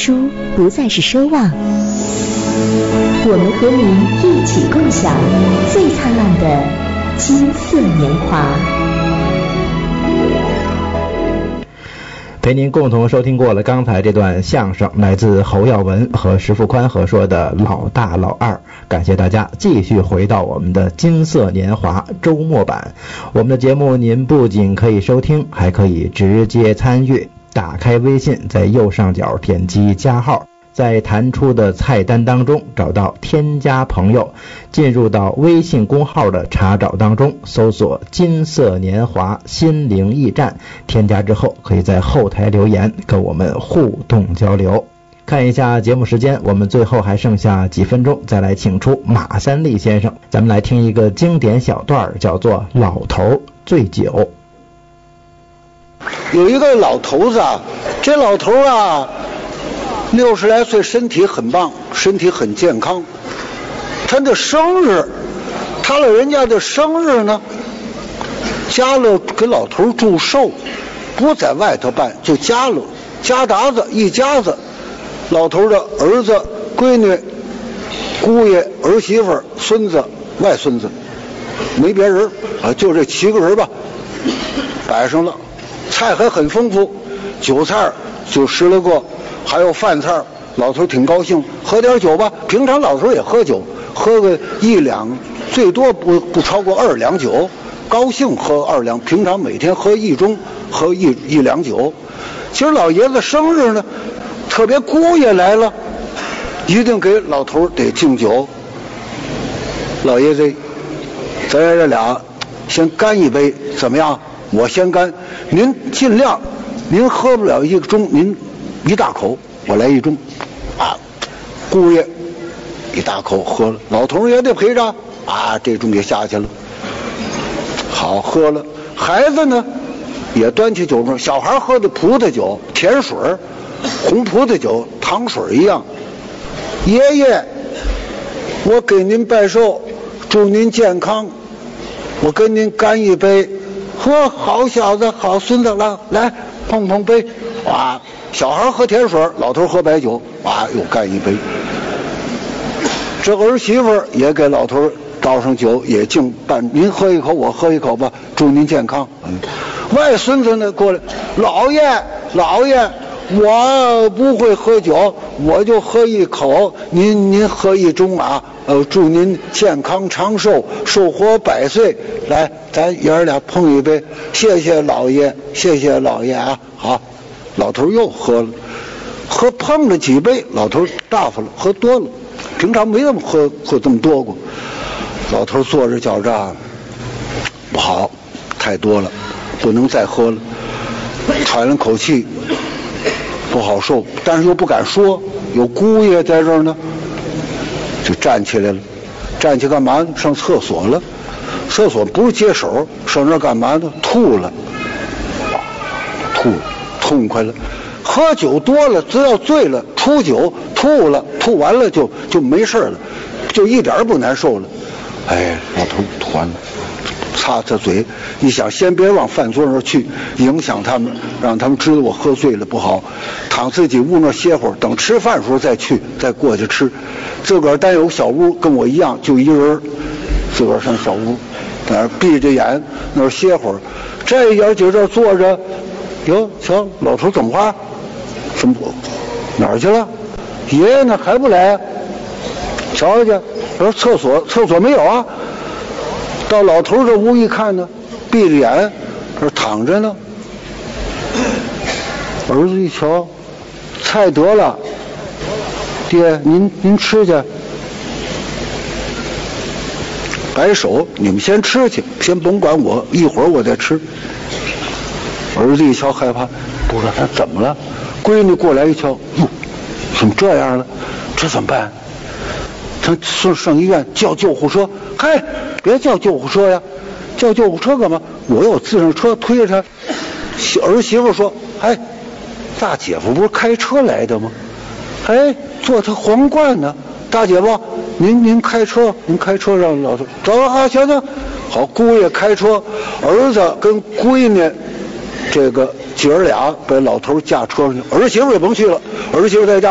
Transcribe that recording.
书不再是奢望，我们和您一起共享最灿烂的金色年华。 陪您共同收听过了刚才这段相声，来自侯耀文和石富宽合说的《老大老二》。感谢大家继续回到我们的金色年华周末版。我们的节目您不仅可以收听，还可以直接参与。打开微信，在右上角点击加号，在弹出的菜单当中找到添加朋友，进入到微信公号的查找当中，搜索金色年华心灵驿站，添加之后可以在后台留言跟我们互动交流。看一下节目时间，我们最后还剩下几分钟，再来请出马三立先生，咱们来听一个经典小段，叫做老头醉酒。 有一个老头子啊，这老头啊60来岁，身体很棒，身体很健康。他的生日，他老人家的生日呢，家乐给老头祝寿，不在外头办，就家乐家达子一家子，老头的儿子、闺女、姑爷、儿媳妇、孙子、外孙子，没别人啊，就这7个人吧，摆上了。菜还很丰富，酒菜就10来个，还有饭菜，老头挺高兴，喝点酒吧。平常老头也喝酒，喝个1两，最多不超过2两酒，高兴喝2两，平常每天喝1盅，喝一两酒。其实老爷子生日呢，特别姑爷来了，一定给老头得敬酒。老爷子，咱这俩先干一杯，怎么样？我先干，您尽量，您喝不了1个盅，您1大口，我来1盅，啊，姑爷1大口喝了，老头也得陪着，啊，这盅也下去了，好喝了。孩子呢，也端起酒盅，小孩喝的葡萄酒、甜水、红葡萄酒、糖水一样。爷爷，我给您拜寿，祝您健康，我跟您干一杯。喝，好小子，好孙子，来碰碰杯，哇！小孩喝甜水，老头喝白酒，哇，又干一杯。这儿媳妇也给老头倒上酒，也敬半，您喝一口，我喝一口吧，祝您健康。外孙子呢过来，老爷，我不会喝酒，我就喝一口，您喝1盅啊，祝您健康长寿，寿活100岁。来，咱爷儿俩碰一杯，谢谢老爷，谢谢老爷啊！好，老头又喝了，碰了几杯，老头大发了，喝多了，平常没那么喝这么多过。老头坐着觉着，不好，太多了，不能再喝了，喘了口气，不好受，但是又不敢说，有姑爷在这儿呢，就站起来了。站起干嘛？上厕所了。厕所不是接手，上那干嘛呢？吐了，痛快了。喝酒多了，只要醉了，出酒吐了，吐完了就没事了，就一点不难受了。哎，老头吐完了，擦擦嘴，一想先别往饭桌那儿去，影响他们，让他们知道我喝醉了不好，躺自己屋那歇会儿，等吃饭的时候再去，再过去吃。自个儿单有小屋，跟我一样，就一人，自个儿上小屋，在那儿闭着眼那儿歇会儿。这爷就这坐着，哟，瞧老头怎么话？什么？哪儿去了？爷爷呢还不来？瞧去，说厕所没有啊。到老头这屋一看呢，闭着眼，这躺着呢。儿子一瞧，菜得了，爹您吃去。摆手，你们先吃去，先甭管我，一会儿我再吃。儿子一瞧害怕，不知道他怎么了。闺女过来一瞧，哟，怎么这样了？这怎么办？他上医院叫救护车。嗨，别叫救护车呀，叫救护车干嘛？我有自行车推着他。儿媳妇说：“哎，大姐夫不是开车来的吗？哎，坐他皇冠呢。大姐夫，您开车，让老头走啊，行，好，姑爷开车，儿子跟闺女这个姐儿俩把老头驾车上去，儿媳妇也甭去了，儿媳妇在家